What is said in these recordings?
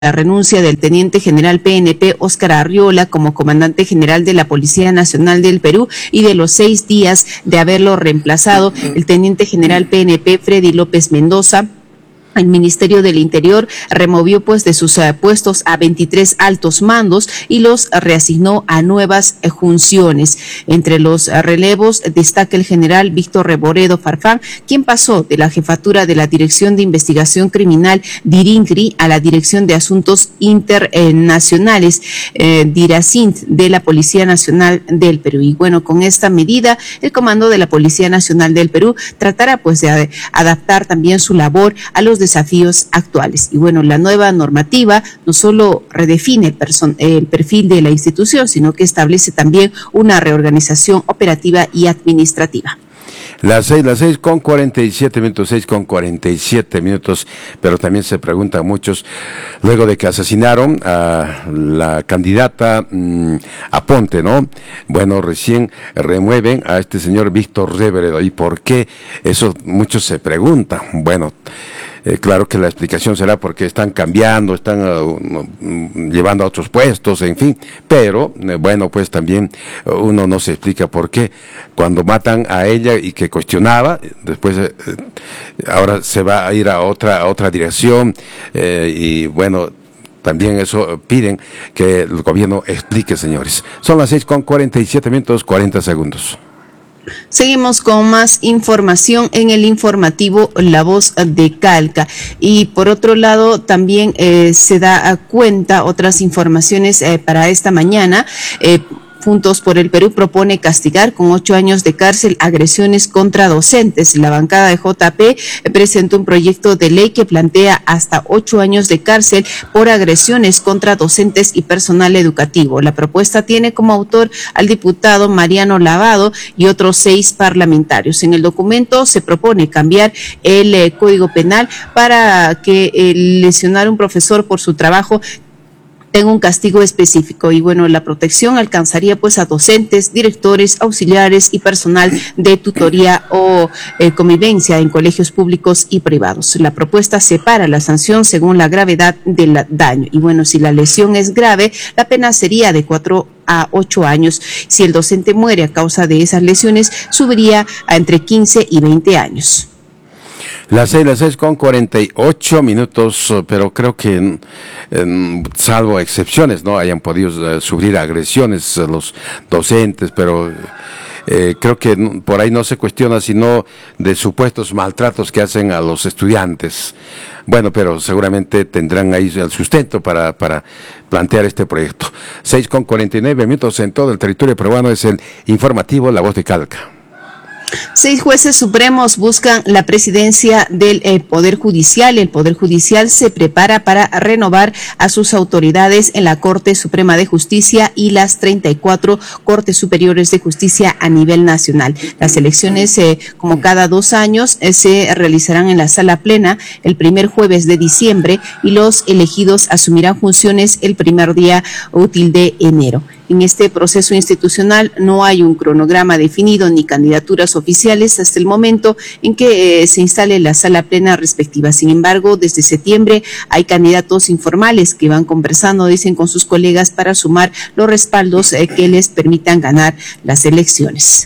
la renuncia del teniente general PNP Óscar Arriola como comandante general de la Policía Nacional del Perú y de los 6 días de haberlo reemplazado, el teniente general PNP Freddy López Mendoza. El Ministerio del Interior removió pues de sus puestos a 23 altos mandos y los reasignó a nuevas funciones. Entre los relevos destaca el general Víctor Reboredo Farfán, quien pasó de la jefatura de la Dirección de Investigación Criminal DIRINCRI a la Dirección de Asuntos Internacionales DIRACINT de la Policía Nacional del Perú. Y bueno, con esta medida el comando de la Policía Nacional del Perú tratará pues de adaptar también su labor a los desafíos actuales. Y bueno, la nueva normativa no solo redefine el perfil de la institución, sino que establece también una reorganización operativa y administrativa. Las 6:47 minutos, pero también se preguntan muchos, luego de que asesinaron a la candidata Aponte, ¿no? Bueno, recién remueven a este señor Víctor Reboredo. ¿Y por qué? Eso muchos se preguntan. Bueno, claro que la explicación será porque están cambiando, están llevando a otros puestos, en fin, pero bueno, pues también uno no se explica por qué cuando matan a ella y que cuestionaba, después ahora se va a ir a otra dirección y bueno, también eso piden que el gobierno explique, señores. Son las 6:47 minutos, 40 segundos. Seguimos con más información en el informativo La Voz de Calca. Y por otro lado, también se da cuenta otras informaciones para esta mañana. Juntos por el Perú propone castigar con 8 años de cárcel agresiones contra docentes. La bancada de JP presentó un proyecto de ley que plantea hasta 8 años de cárcel por agresiones contra docentes y personal educativo. La propuesta tiene como autor al diputado Mariano Lavado y otros 6 parlamentarios. En el documento se propone cambiar el Código Penal para que lesionar a un profesor por su trabajo tenga un castigo específico. Y bueno, la protección alcanzaría pues a docentes, directores, auxiliares y personal de tutoría o convivencia en colegios públicos y privados. La propuesta separa la sanción según la gravedad del daño. Y bueno, si la lesión es grave, la pena sería de 4 a 8 años. Si el docente muere a causa de esas lesiones, subiría a entre 15 y 20 años. Las 6:48 minutos, pero creo que salvo excepciones, no hayan podido sufrir agresiones los docentes, pero creo que por ahí no se cuestiona sino de supuestos maltratos que hacen a los estudiantes. Bueno, pero seguramente tendrán ahí el sustento para plantear este proyecto. 6:49 minutos en todo el territorio peruano es el informativo La Voz de Calca. 6 jueces supremos buscan la presidencia del Poder Judicial. El Poder Judicial se prepara para renovar a sus autoridades en la Corte Suprema de Justicia y las 34 Cortes Superiores de Justicia a nivel nacional. Las elecciones, como cada 2 años, se realizarán en la sala plena el primer jueves de diciembre y los elegidos asumirán funciones el primer día útil de enero. En este proceso institucional no hay un cronograma definido ni candidaturas oficiales hasta el momento en que se instale la sala plena respectiva. Sin embargo, desde septiembre hay candidatos informales que van conversando, dicen, con sus colegas para sumar los respaldos que les permitan ganar las elecciones.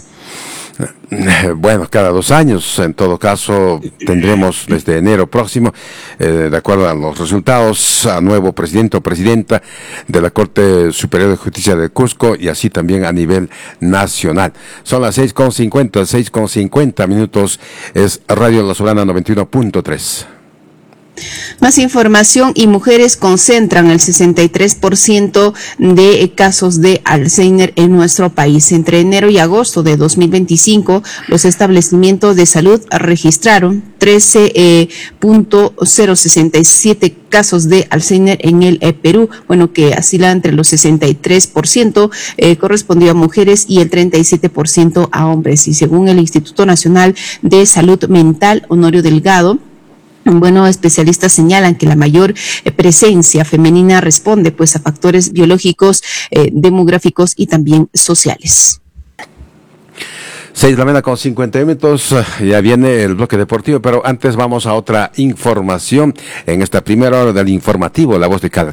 Bueno, cada 2 años, en todo caso, tendremos desde enero próximo, de acuerdo a los resultados, a nuevo presidente o presidenta de la Corte Superior de Justicia de Cusco y así también a nivel nacional. Son las 6:50 minutos, es Radio La Soberana 91.3. Más información. Y mujeres concentran el 63% de casos de Alzheimer en nuestro país. Entre enero y agosto de 2025, los establecimientos de salud registraron 13.067 casos de Alzheimer en el Perú, bueno, que oscila entre los 63% correspondió a mujeres y el 37% a hombres. Y según el Instituto Nacional de Salud Mental, Honorio Delgado, bueno, especialistas señalan que la mayor presencia femenina responde pues a factores biológicos, demográficos y también sociales. 6:50 a.m, ya viene el bloque deportivo, pero antes vamos a otra información en esta primera hora del informativo La Voz de Calca.